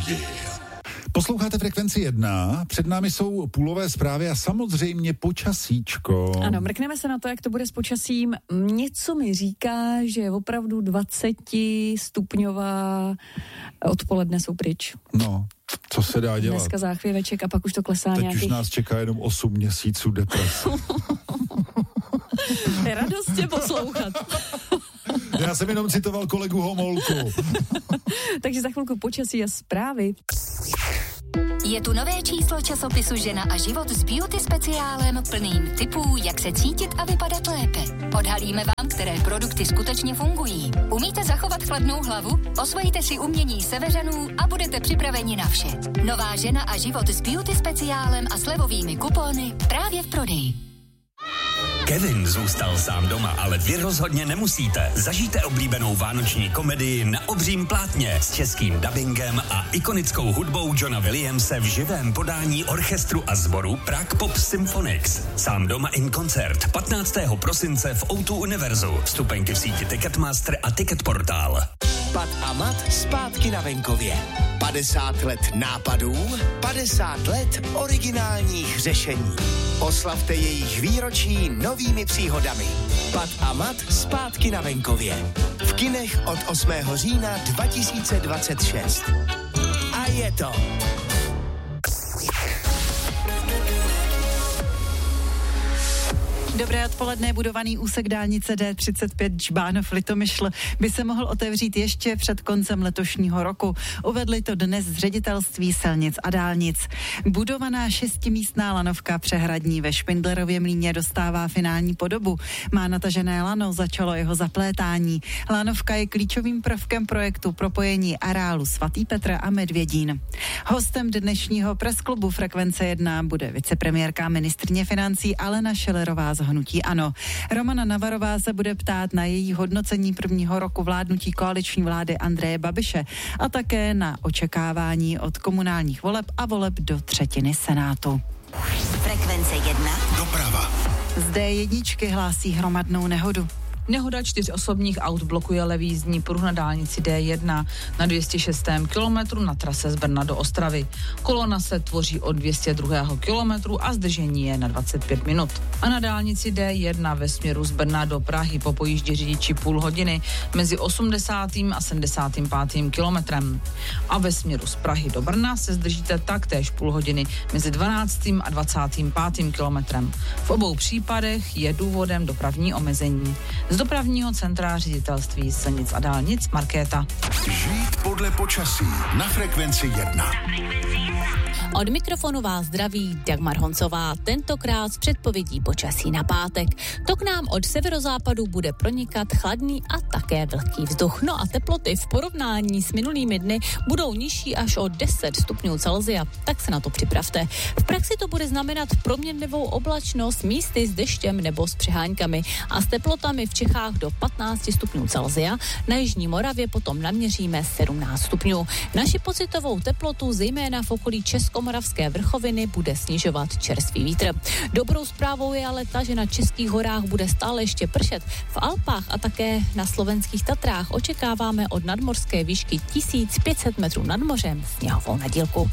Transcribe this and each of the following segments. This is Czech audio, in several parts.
Posloucháte Frekvenci 1, před námi jsou půlové zprávy a samozřejmě počasíčko. Ano, mrkneme se na to, jak to bude s počasím. Něco mi říká, že opravdu 20stupňová odpoledne jsou pryč. No, co se dá dělat? Dneska záchvěveček a pak už to klesá teď nějakých... už nás čeká jenom 8 měsíců deprese. Je radost tě poslouchat. Já jsem jenom citoval kolegu Homolku. Takže za chvilku počasí a zprávy. Je tu nové číslo časopisu Žena a život s beauty speciálem plným tipů, jak se cítit a vypadat lépe. Odhalíme vám, které produkty skutečně fungují. Umíte zachovat chladnou hlavu? Osvojíte si umění Severanů a budete připraveni na vše. Nová Žena a život s beauty speciálem a slevovými kupóny právě v prodeji. Kevin zůstal sám doma, ale vy rozhodně nemusíte. Zažijte oblíbenou vánoční komedii na obřím plátně s českým dabingem a ikonickou hudbou Johna Williamse v živém podání orchestru a sboru Prague Pop Symphonics. Sám doma in koncert 15. prosince v O2 Univerzu. Vstupenky v síti Ticketmaster a Ticketportál. Pat a Mat zpátky na venkově. 50 let nápadů, 50 let originálních řešení. Oslavte jejich výročí novými příhodami. Pat a Mat zpátky na venkově. V kinech od 8. října 2026. A je to... Dobré odpoledne, budovaný úsek dálnice D35 Žbánov-Litomyšl by se mohl otevřít ještě před koncem letošního roku. Uvedli to dnes z ředitelství silnic a dálnic. Budovaná 6místná lanovka přehradní ve Špindlerově mlýně dostává finální podobu. Má natažené lano, začalo jeho zaplétání. Lanovka je klíčovým prvkem projektu propojení areálu Svatý Petr a Medvědín. Hostem dnešního presklubu Frekvence 1 bude vicepremiérka ministryně financí Alena Schillerová z hnutí ANO. Romana Navarová se bude ptát na její hodnocení prvního roku vládnutí koaliční vlády Andreje Babiše a také na očekávání od komunálních voleb a voleb do třetiny Senátu. Frekvence 1. Doprava. Zde jedničky hlásí hromadnou nehodu. Nehoda 4 osobních aut blokuje levý jízdní pruh na dálnici D1 na 206. kilometru na trase z Brna do Ostravy. Kolona se tvoří od 202. kilometru a zdržení je na 25 minut. A na dálnici D1 ve směru z Brna do Prahy popojíždí řidiči půl hodiny mezi 80. a 75. kilometrem. A ve směru z Prahy do Brna se zdržíte taktéž půl hodiny mezi 12. a 25. kilometrem. V obou případech je důvodem dopravní omezení. Z dopravního centra ředitelství silnic a dálnic Markéta. Žít podle počasí na Frekvenci 1. Od mikrofonu vás zdraví Dagmar Honcová, tentokrát s předpovědí počasí na pátek. To k nám od severozápadu bude pronikat chladný a také vlhký vzduch. No a teploty v porovnání s minulými dny budou nižší až o 10 stupňů Celsia, tak se na to připravte. V praxi to bude znamenat proměnlivou oblačnost místy s deštěm nebo s přeháňkami a s teplotami v Čechách do 15 stupňů Celsia, na jižní Moravě potom naměříme 17 stupňů. Naši pocitovou teplotu, zejména v okolí Českomoravské vrchoviny, bude snižovat čerstvý vítr. Dobrou zprávou je ale ta, že na českých horách bude stále ještě pršet. V Alpách a také na slovenských Tatrách očekáváme od nadmořské výšky 1500 metrů nad mořem sněhovou nadílku.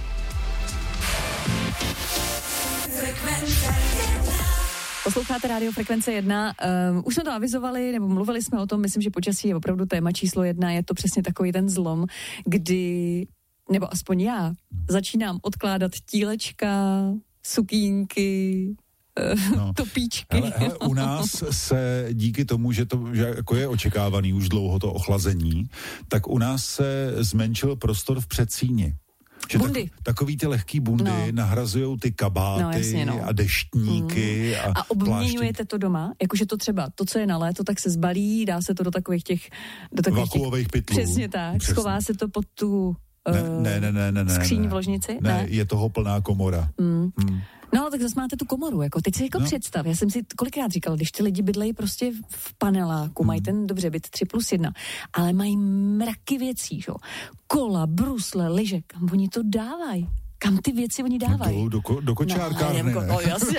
Posloucháte rádio Frekvence 1. Už jsme to avizovali, nebo mluvili jsme o tom, myslím, že počasí je opravdu téma číslo 1. Je to přesně takový ten zlom, kdy, nebo aspoň já, začínám odkládat tílečka, sukínky, topíčky. Hele, u nás se díky tomu, že jako je očekávaný už dlouho to ochlazení, tak u nás se zmenšil prostor v předsíni. Že takový ty lehký bundy nahrazujou ty kabáty a deštníky a obměňujete to doma? Jakože to třeba, to, co je na léto, tak se zbalí, dá se to do takových těch vakuových pytlů. Přesně tak. Schová se to pod tu skříň v ložnici? Ne, je toho plná komora. No ale tak zase máte tu komoru, jako teď si představ, já jsem si kolikrát říkala, když ty lidi bydlejí prostě v paneláku, mají ten dobře byt 3+1, ale mají mraky věcí, že? Kola, brusle, lyže, kam oni to dávají? Kam ty věci oni dávají? Do kočárkárny. No jasně.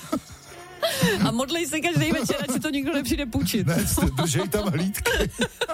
A modlej se každý večer, ať si to nikdo nepřijde půjčit. Ne, držej tam hlídky.